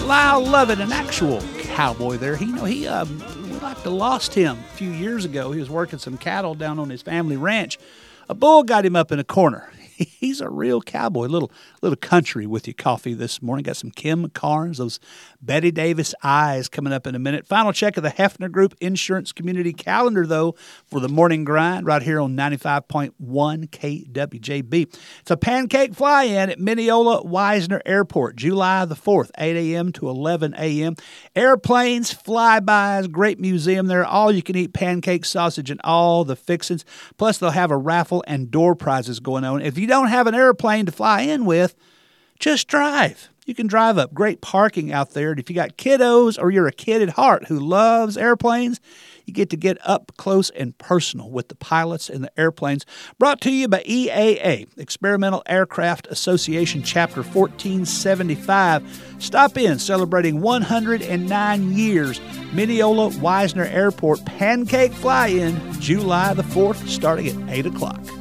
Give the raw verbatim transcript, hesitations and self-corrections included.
Lyle Lovett, an actual cowboy there. He, you know, he, um, we like to lost him a few years ago. He was working some cattle down on his family ranch. A bull got him up in a corner. He's a real cowboy. Little little country with your coffee this morning. Got some Kim Carnes, those Betty Davis eyes coming up in a minute. Final check of the Hefner Group Insurance Community Calendar, though, for the morning grind right here on ninety-five point one K W J B. It's a pancake fly-in at Mineola Wisner Airport, July the fourth, eight a.m. to eleven a.m. Airplanes, flybys, great museum there. All-you-can-eat pancake sausage and all the fixings. Plus, they'll have a raffle and door prizes going on. If you don't have an airplane to fly in with, just drive. You can drive up. Great parking out there. And if you got kiddos or you're a kid at heart who loves airplanes, you get to get up close and personal with the pilots and the airplanes. Brought to you by E A A, Experimental Aircraft Association, Chapter fourteen seventy-five. Stop in, celebrating one hundred nine years. Mineola Wisner Airport Pancake Fly-In, July the fourth, starting at eight o'clock.